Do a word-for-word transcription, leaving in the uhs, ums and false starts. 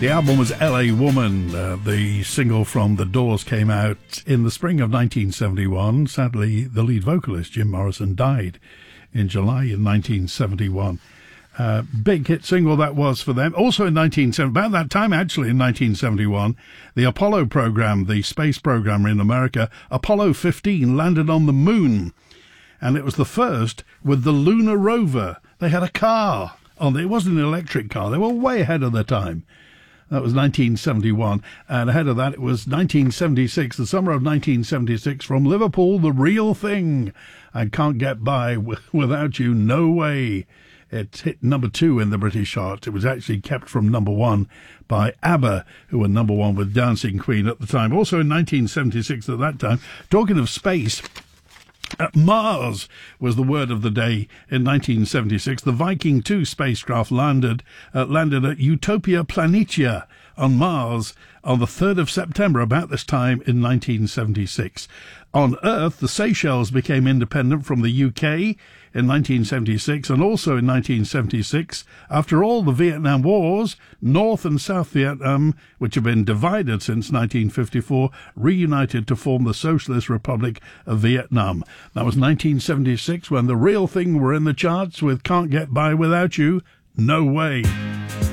The album was L A Woman. Uh, the single from The Doors came out in the spring of nineteen seventy-one. Sadly, the lead vocalist, Jim Morrison, died in July in nineteen seventy-one. Uh, big hit single that was for them. Also in nineteen seventy, about that time actually, in nineteen seventy-one, the Apollo program, the space program in America, Apollo fifteen, landed on the moon. And it was the first with the lunar rover. They had a car on it. It wasn't an electric car. They were way ahead of their time. That was nineteen seventy-one. And ahead of that, it was nineteen seventy-six, the summer of nineteen seventy-six, from Liverpool, The Real Thing. I Can't Get By Without You, No Way. It hit number two in the British charts. It was actually kept from number one by ABBA, who were number one with Dancing Queen at the time. Also in nineteen seventy-six at that time, talking of space, Uh, Mars was the word of the day in nineteen seventy-six. The Viking two spacecraft landed uh, landed at Utopia Planitia on Mars on the third of September, about this time in nineteen seventy-six. On Earth, the Seychelles became independent from the U K in nineteen seventy-six, and also in nineteen seventy-six, after all the Vietnam Wars, North and South Vietnam, which have been divided since nineteen fifty-four, reunited to form the Socialist Republic of Vietnam. That was nineteen seventy-six, when The Real Thing were in the charts with Can't Get By Without You, No Way.